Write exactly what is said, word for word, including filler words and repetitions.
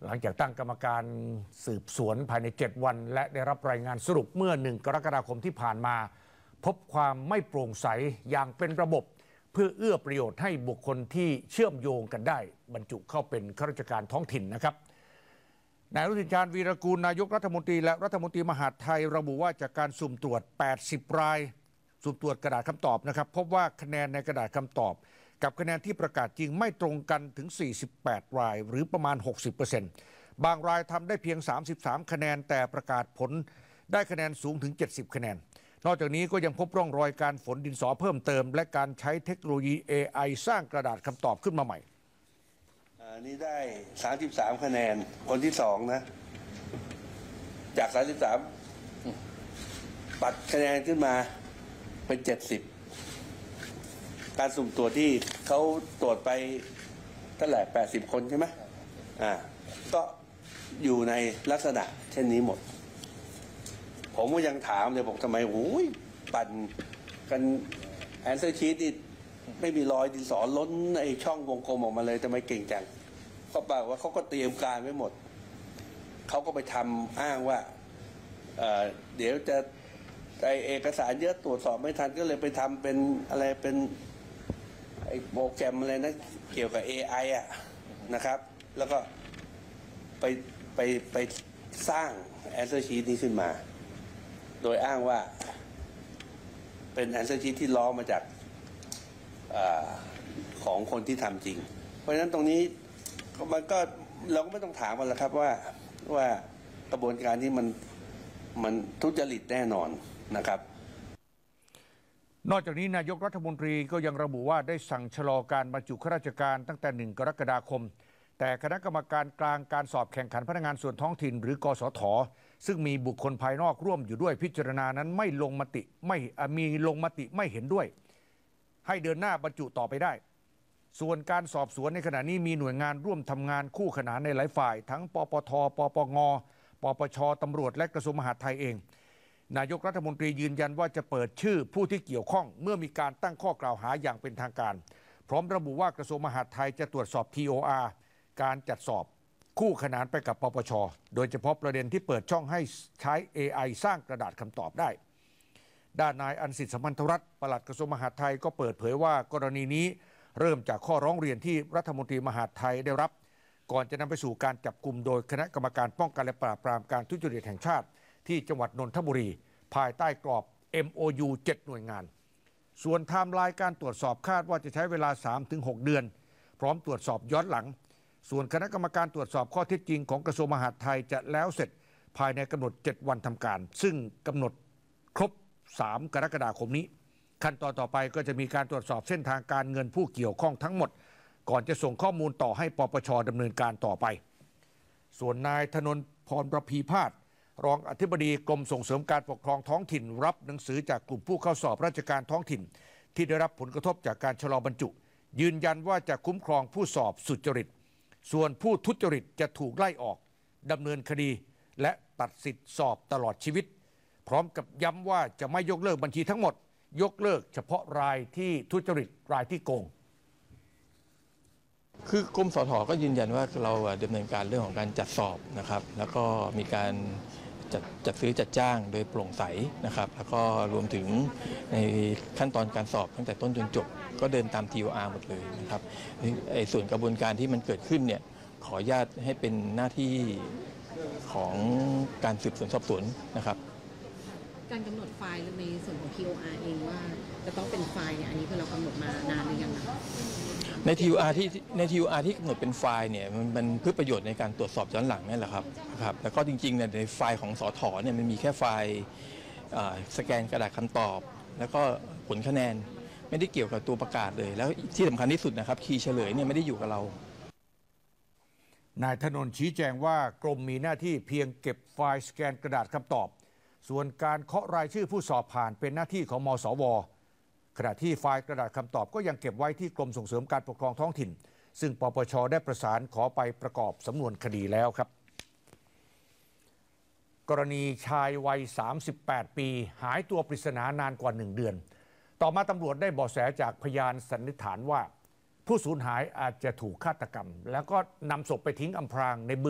หลังจากตั้งกรรมการสืบสวนภายในเจ็ดวันและได้รับรายงานสรุปเมื่อหนึ่งกรกฎาคมที่ผ่านมาพบความไม่โปร่งใสอย่างเป็นระบบเพื่อเอื้อประโยชน์ให้บุคคลที่เชื่อมโยงกันได้บรรจุเข้าเป็นข้าราชการท้องถิ่นนะครับนายอนุทิน ชาญวีรกูลนายกรัฐมนตรีและรัฐมนตรีมหาดไทยระบุว่าจากการสุ่มตรวจแปดสิบรายสุ่มตรวจกระดาษคำตอบนะครับพบว่าคะแนนในกระดาษคำตอบกับคะแนนที่ประกาศจริงไม่ตรงกันถึงสี่สิบแปดรายหรือประมาณ หกสิบเปอร์เซ็นต์ บางรายทำได้เพียงสามสิบสามคะแนนแต่ประกาศผลได้คะแนนสูงถึงเจ็ดสิบคะแนนนอกจากนี้ก็ยังพบร่องรอยการฝนดินสอเพิ่มเติมและการใช้เทคโนโลยี เอ ไอ สร้างกระดาษคำตอบขึ้นมาใหม่อันนี้ได้สามสิบสามคะแนนคนที่สองนะจากสามสิบสามปัดคะแนนขึ้นมาเป็นเจ็ดสิบการสุ่มตรวจที่เขาตรวจไปเท่าไหร่แปดสิบคนใช่ไหมอ่าก็อยู่ในลักษณะเช่นนี้หมดผมก็ยังถามเลยบอกทำไมโอ้ยปั่นกันแอนเซอร์ชีตนี่ไม่มีรอยดินสอล้นไอช่องวงกลมออกมาเลยทำไมเก่งจังก็แปลว่าเขาก็เตรียมการไว้หมดเขาก็ไปทำอ้างว่าเอ่อเดี๋ยวจะไอเอกสารเยอะตรวจสอบไม่ทันก็เลยไปทำเป็นอะไรเป็นไอโปรแกรมอะไรนะเกี่ยวกับ เอ ไอ อ่ะนะครับแล้วก็ไปไปไปสร้างแอนเซอร์ชีตนี้ขึ้นมาโดยอ้างว่าเป็นแอนเซอร์ชีตที่ล้อมาจากอของคนที่ทำจริงเพราะฉะนั้นตรงนี้มันก็เราก็ไม่ต้องถามกันแล้วครับว่าว่ากระบวนการนี้มันมันทุจริตแน่นอนนะครับนอกจากนี้นายกรัฐมนตรีก็ยังระบุว่าได้สั่งชะลอการบรรจุข้าราชการตั้งแต่หนึ่งกรกฎาคมแต่คณะกรรมการกลางการสอบแข่งขันพนักงานส่วนท้องถิ่นหรือกสทซึ่งมีบุคคลภายนอกร่วมอยู่ด้วยพิจารณานั้นไม่ลงมติไม่มีลงมติไม่เห็นด้วยให้เดินหน้าบรรจุต่อไปได้ส่วนการสอบสวนในขณะนี้มีหน่วยงานร่วมทำงานคู่ขนานในหลายฝ่ายทั้งปปทปปงปปชตำรวจและกระทรวงมหาดไทยเองนายกรัฐมนตรียืนยันว่าจะเปิดชื่อผู้ที่เกี่ยวข้องเมื่อมีการตั้งข้อกล่าวหาอย่างเป็นทางการพร้อมระบุว่ากระทรวงมหาดไทยจะตรวจสอบ ที โอ อาร์ การจัดสอบคู่ขนานไปกับปปชโดยเฉพาะประเด็นที่เปิดช่องให้ใช้ เอ ไอ สร้างกระดาษคำตอบได้ด้านนายอันสิทธิ์สัมพันธรัตน์ปลัดกระทรวงมหาดไทยก็เปิดเผยว่ากรณีนี้เริ่มจากข้อร้องเรียนที่รัฐมนตรีมหาดไทยได้รับก่อนจะนำไปสู่การจับกุมโดยคณะกรรมการป้องกันและปราบปรามการทุจริตแห่งชาติที่จังหวัดนนทบุรีภายใต้กรอบ เอ็ม โอ ยู เจ็ด หน่วยงานส่วนไทม์ไลน์การตรวจสอบคาดว่าจะใช้เวลา สามถึงหก เดือนพร้อมตรวจสอบย้อนหลังส่วนคณะกรรมการตรวจสอบข้อเท็จจริงของกระทรวงมหาดไทยจะแล้วเสร็จภายในกำหนดเจ็ดวันทำการซึ่งกำหนดครบสามกรกฎาคมนี้ขั้นตอนต่อไปก็จะมีการตรวจสอบเส้นทางการเงินผู้เกี่ยวข้องทั้งหมดก่อนจะส่งข้อมูลต่อให้ปปชดำเนินการต่อไปส่วนนายธนนท์ พรประภีพาสรองอธิบดีกรมส่งเสริมการปกครองท้องถิ่นรับหนังสือจากกลุ่มผู้เข้าสอบราชการท้องถิ่นที่ได้รับผลกระทบจากการชะลอบรรจุยืนยันว่าจะคุ้มครองผู้สอบสุจริตส่วนผู้ทุจริตจะถูกไล่ออกดำเนินคดีและตัดสิทธิสอบตลอดชีวิตพร้อมกับย้ำว่าจะไม่ยกเลิกบัญชีทั้งหมดยกเลิกเฉพาะรายที่ทุจริตรายที่โกงคือกรมสท.ก็ยืนยันว่าเราดำเนินการเรื่องของการจัดสอบนะครับแล้วก็มีการจัดจัดซื้อจัดจ้างโดยโปร่งใสนะครับแล้วก็รวมถึงในขั้นตอนการสอบตั้งแต่ต้นจนจบก็เดินตาม ที โอ อาร์ หมดเลยนะครับไอ้ส่วนกระบวนการที่มันเกิดขึ้นเนี่ยขออนุญาตให้เป็นหน้าที่ของการสืบสวนสอบสวนนะครับการกำหนดไฟล์ในส่วนของ ที โอ อาร์ เองว่าจะต้องเป็นไฟล์เนี่ยอันนี้คือเรากำหนดมานานหรือยังคะใน ที โอ อาร์ ที่ใน ที โอ อาร์ ที่กำหนดเป็นไฟล์เนี่ยมันมันเพื่อประโยชน์ในการตรวจสอบย้อนหลังนี่แหละครับครับแล้วก็จริงๆเนี่ยในไฟล์ของสท.เนี่ยมันมีแค่ไฟล์สแกนกระดาษคำตอบแล้วก็ผลคะแนนไม่ได้เกี่ยวกับตัวประกาศเลยแล้วที่สำคัญที่สุดนะครับคีย์เฉลยเนี่ยไม่ได้อยู่กับเรานายธนนท์ชี้แจงว่ากรมมีหน้าที่เพียงเก็บไฟล์สแกนกระดาษคำตอบส่วนการเคาะรายชื่อผู้สอบผ่านเป็นหน้าที่ของมสวขณะที่ไฟล์กระดาษคำตอบก็ยังเก็บไว้ที่กรมส่งเสริมการปกครองท้องถิ่นซึ่งปปชได้ประสานขอไปประกอบสำนวนคดีแล้วครับกรณีชายวัยสามสิบแปดปีหายตัวปริศนานานกว่าหนึ่งเดือนต่อมาตำรวจได้เบาะแสจากพยานสันนิษฐานว่าผู้สูญหายอาจจะถูกฆาตกรรมแล้วก็นำศพไปทิ้งอำพรางในบึง